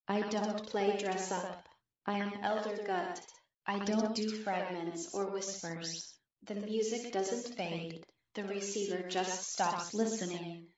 I don't play dress up. I am Elder Gut. I don't do fragments or whispers. The music doesn't fade. The receiver just stops listening.